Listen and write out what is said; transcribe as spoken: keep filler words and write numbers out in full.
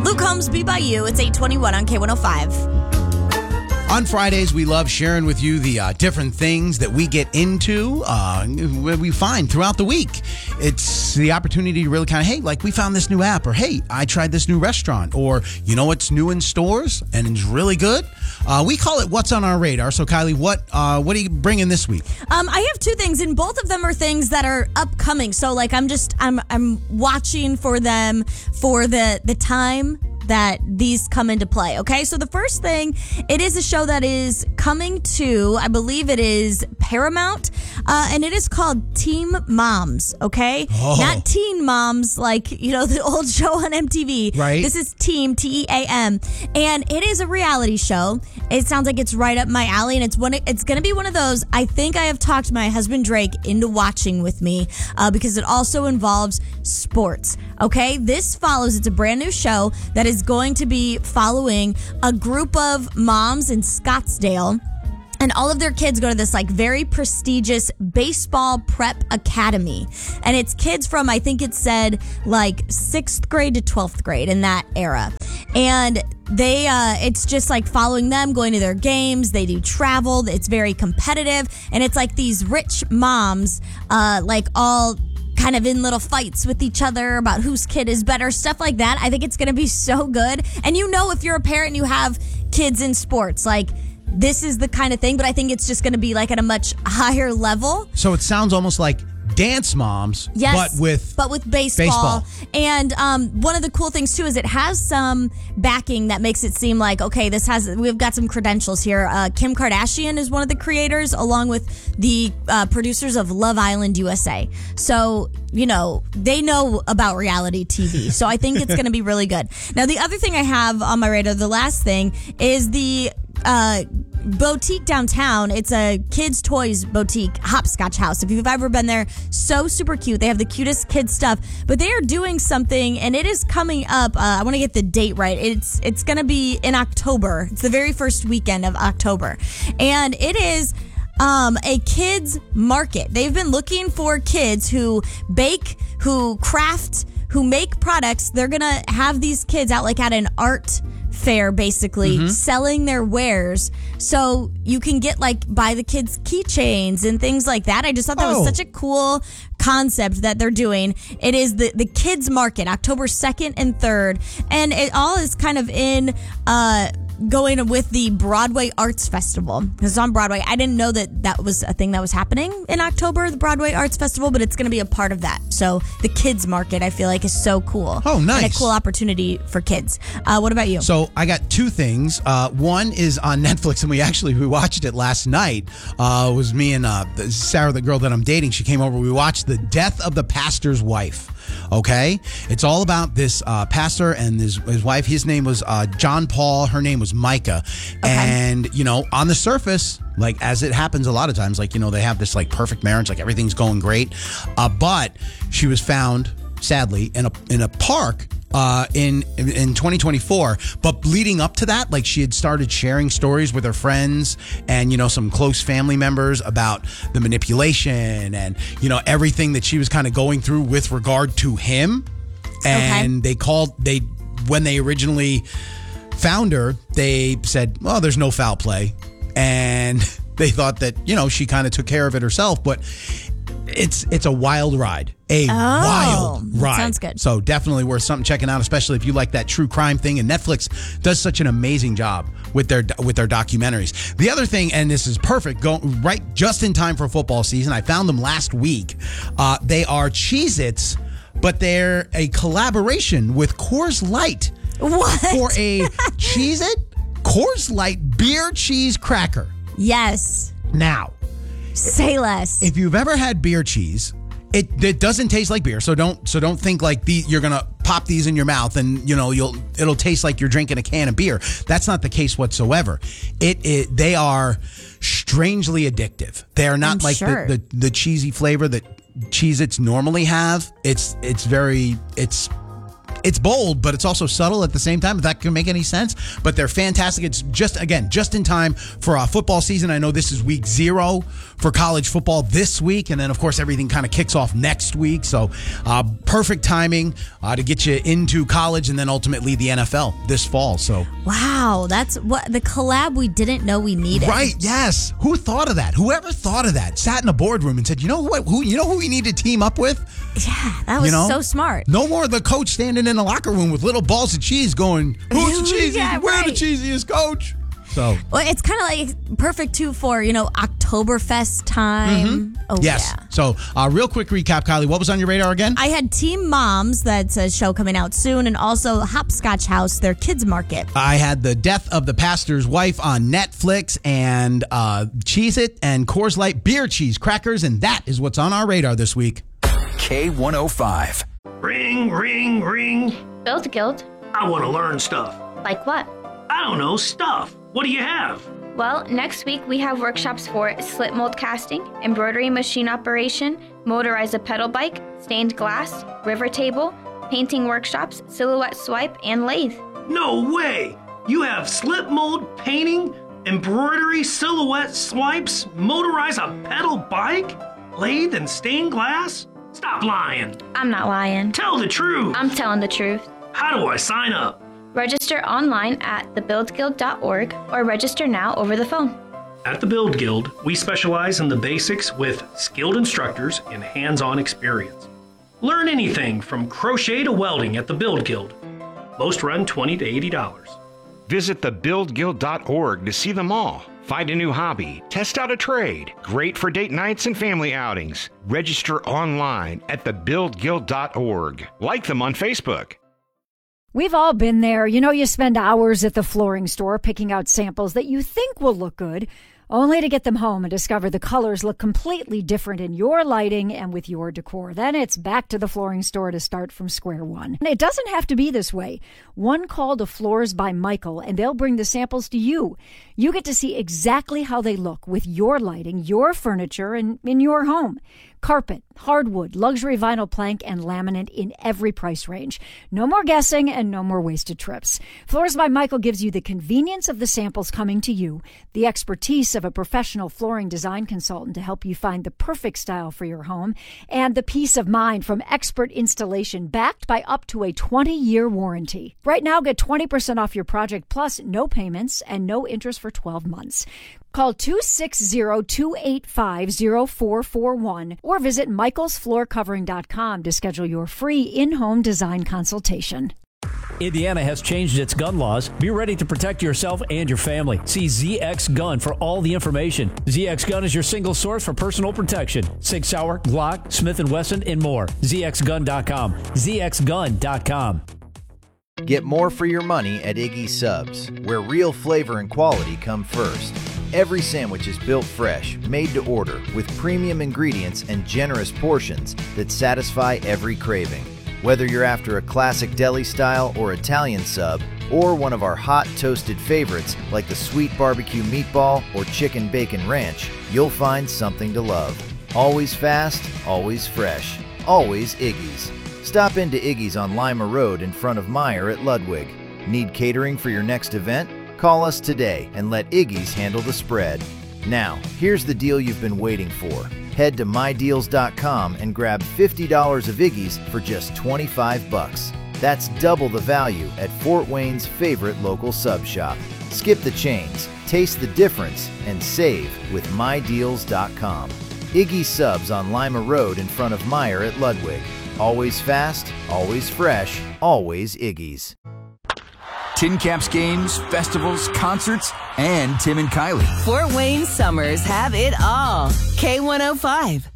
Luke Combs, Be By You. It's eight twenty-one on K one oh five. On Fridays, we love sharing with you the uh, different things that we get into, uh, we find throughout the week. It's the opportunity to really kind of, hey, like we found this new app, or hey, I tried this new restaurant, or you know what's new in stores and it's really good. Uh, we call it What's on Our Radar. So, Kylie, what uh, what are you bringing this week? Um, I have two things, and both of them are things that are upcoming. So, like, I'm just I'm I'm watching for them for the the time that these come into play. Okay, so the first thing, it is a show that is coming to, I believe it is Paramount, uh, and it is called Teen Moms. Okay, oh. Not Teen Moms like, you know, the old show on M T V. Right. This is Team, T E A M, and it is a reality show. It sounds like it's right up my alley, and it's one. It's going to be one of those. I think I have talked my husband Drake into watching with me uh, because it also involves sports. Okay, this follows. It's a brand new show that is going to be following a group of moms in Scottsdale. And all of their kids go to this like very prestigious baseball prep academy. And it's kids from, I think it said like sixth grade to twelfth grade in that era. And they, uh, it's just like following them, going to their games. They do travel. It's very competitive. And it's like these rich moms, uh, like all kind of in little fights with each other about whose kid is better, stuff like that. I think it's going to be so good. And you know, if you're a parent and you have kids in sports, like, this is the kind of thing, but I think it's just going to be like at a much higher level. So it sounds almost like Dance Moms, yes, but with but with baseball. baseball. And um, one of the cool things too is it has some backing that makes it seem like, okay, this has we've got some credentials here. Uh, Kim Kardashian is one of the creators, along with the uh, producers of Love Island U S A. So, you know, they know about reality T V. So I think it's going to be really good. Now, the other thing I have on my radar, the last thing, is the uh boutique downtown. It's a kids toys boutique, Hopscotch House. If you've ever been there, so super cute. They have the cutest kids stuff, but they are doing something, and it is coming up. uh, I want to get the date right. It's it's going to be in October. It's the very first weekend of October, and it is um a kids market. They've been looking for kids who bake, who craft, who make products. They're gonna have these kids out like at an art fair, basically, mm-hmm. selling their wares, so you can get like buy the kids keychains and things like that. I just thought that oh. was such a cool concept that they're doing. It is the the kids market, October second and third, and it all is kind of in uh going with the Broadway Arts Festival. It's on Broadway. I didn't know that that was a thing that was happening in October, the Broadway Arts Festival, but it's going to be a part of that. So the kids market, I feel like, is so cool. Oh, nice. And a cool opportunity for kids. Uh, what about you? So I got two things. Uh, one is on Netflix, and we actually we watched it last night. Uh, it was me and uh, Sarah, the girl that I'm dating. She came over. We watched The Death of the Pastor's Wife. Okay, it's all about this uh, pastor and his, his wife. His name was uh, John Paul. Her name was Micah. Okay. And, you know, on the surface, like as it happens a lot of times, like, you know, they have this like perfect marriage, like everything's going great. Uh, but she was found, sadly, in a in a park uh, in in twenty twenty-four. But leading up to that, like she had started sharing stories with her friends and, you know, some close family members about the manipulation and, you know, everything that she was kind of going through with regard to him. And okay. they called, they, when they originally found her, they said, well, there's no foul play. And they thought that, you know, she kind of took care of it herself. But it's it's a wild ride. A oh, wild ride. Sounds good. So definitely worth something checking out, especially if you like that true crime thing. And Netflix does such an amazing job with their with their documentaries. The other thing, and this is perfect, go right just in time for football season. I found them last week. Uh, they are Cheez-Its, but they're a collaboration with Coors Light. What? For a Cheez-It Coors Light beer cheese cracker. Yes. Now, say less. If you've ever had beer cheese, it it doesn't taste like beer. So don't so don't think like the, you're gonna pop these in your mouth and you know you'll it'll taste like you're drinking a can of beer. That's not the case whatsoever. It, it they are strangely addictive. They are not I'm like sure. the, the the cheesy flavor that Cheez-Its normally have. It's it's very it's It's bold, but it's also subtle at the same time, if that can make any sense. But they're fantastic. It's just, again, just in time for uh, football season. I know this is week zero for college football this week. And then, of course, everything kind of kicks off next week. So uh, perfect timing uh, to get you into college and then ultimately the N F L this fall. So wow, that's what the collab we didn't know we needed. Right, yes. Who thought of that? Whoever thought of that sat in a boardroom and said, you know what, who, you know who we need to team up with? Yeah, that was you know? so smart. No more the coach standing in the locker room with little balls of cheese going, who's the cheesiest? Yeah, We're right. the cheesiest, coach. So well, it's kind of like perfect too for, you know, Oktoberfest time. Mm-hmm. Oh, yes. yeah. So uh, real quick recap, Kylie, what was on your radar again? I had Teen Moms, that's a show coming out soon, and also Hopscotch House, their kids market. I had The Death of the Pastor's Wife on Netflix and uh, Cheez-It and Coors Light beer cheese crackers, and that is what's on our radar this week. K one oh five. Ring, ring, ring. Build Guild. I want to learn stuff. Like what? I don't know, stuff. What do you have? Well, next week we have workshops for slip mold casting, embroidery machine operation, motorize a pedal bike, stained glass, river table, painting workshops, silhouette swipe, and lathe. No way! You have slip mold, painting, embroidery, silhouette swipes, motorize a pedal bike, lathe, and stained glass? Stop lying. I'm not lying. Tell the truth. I'm telling the truth. How do I sign up? Register online at the build guild dot org or register now over the phone. At the Build Guild, we specialize in the basics with skilled instructors and hands-on experience. Learn anything from crochet to welding at the Build Guild. Most run twenty to eighty dollars. Visit the build guild dot org to see them all. Find a new hobby, test out a trade. Great for date nights and family outings. Register online at the build guild dot org. Like them on Facebook. We've all been there. You know, you spend hours at the flooring store picking out samples that you think will look good, only to get them home and discover the colors look completely different in your lighting and with your decor. Then it's back to the flooring store to start from square one. And it doesn't have to be this way. One call to Floors by Michael, and they'll bring the samples to you. You get to see exactly how they look with your lighting, your furniture, and in your home. Carpet, hardwood, luxury vinyl plank, and laminate in every price range. No more guessing and no more wasted trips. Floors by Michael gives you the convenience of the samples coming to you, the expertise of a professional flooring design consultant to help you find the perfect style for your home, and the peace of mind from expert installation backed by up to a twenty-year warranty. Right now, get twenty percent off your project plus no payments and no interest for twelve months. Call two six zero, two eight five, zero four four one or visit michaels floor covering dot com to schedule your free in-home design consultation. Indiana has changed its gun laws. Be ready to protect yourself and your family. See Z X Gun for all the information. Z X Gun is your single source for personal protection. Sig Sauer, Glock, Smith and Wesson, and more. Z X gun dot com. Z X gun dot com. Get more for your money at Iggy's Subs, where real flavor and quality come first. Every sandwich is built fresh, made to order, with premium ingredients and generous portions that satisfy every craving. Whether you're after a classic deli style or Italian sub, or one of our hot toasted favorites like the sweet barbecue meatball or chicken bacon ranch, you'll find something to love. Always fast, always fresh, always Iggy's. Stop into Iggy's on Lima Road in front of Meyer at Ludwig. Need catering for your next event? Call us today and let Iggy's handle the spread. Now, here's the deal you've been waiting for. Head to my deals dot com and grab fifty dollars of Iggy's for just twenty-five bucks. That's double the value at Fort Wayne's favorite local sub shop. Skip the chains, taste the difference, and save with my deals dot com. Iggy's Subs on Lima Road in front of Meyer at Ludwig. Always fast, always fresh, always Iggy's. Tin Caps games, festivals, concerts, and Tim and Kylie. Fort Wayne summers have it all. K one oh five.